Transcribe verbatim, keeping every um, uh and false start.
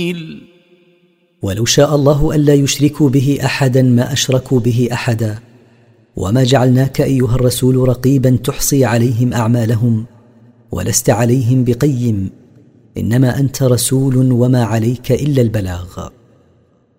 ولو شاء الله ألا يشركوا به أحدا ما أشركوا به أحدا، وما جعلناك أيها الرسول رقيبا تحصي عليهم أعمالهم، ولست عليهم بقيم، إنما أنت رسول وما عليك إلا البلاغ.